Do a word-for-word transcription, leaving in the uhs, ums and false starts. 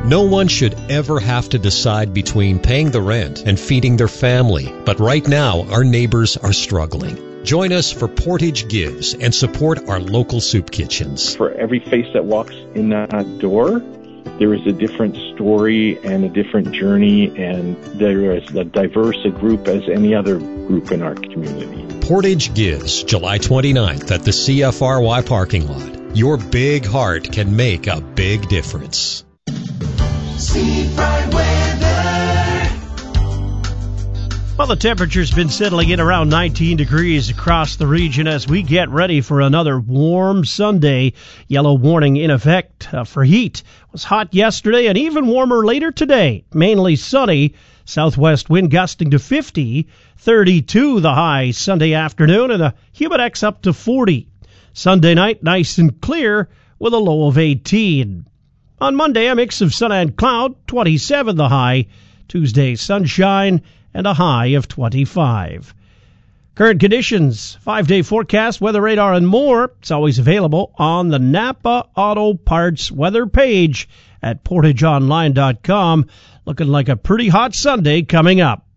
No one should ever have to decide between paying the rent and feeding their family, but right now our neighbors are struggling. Join us for Portage Gives and support our local soup kitchens. For every face that walks in that door, there is a different story and a different journey, and there is as diverse a group as any other group in our community. Portage Gives, July twenty-ninth at the C F R Y parking lot. Your big heart can make a big difference. Seafront weather. Well, the temperature's been settling in around nineteen degrees across the region as we get ready for another warm Sunday. Yellow warning in effect uh, for heat. It was hot yesterday and even warmer later today. Mainly sunny. Southwest wind gusting to fifty. thirty-two the high Sunday afternoon, and the humidex up to forty. Sunday night nice and clear with a low of eighteen. On Monday, a mix of sun and cloud, twenty-seven the high. Tuesday, sunshine and a high of twenty-five. Current conditions, five-day forecast, weather radar, and more. It's always available on the Napa Auto Parts weather page at portage online dot com. Looking like a pretty hot Sunday coming up.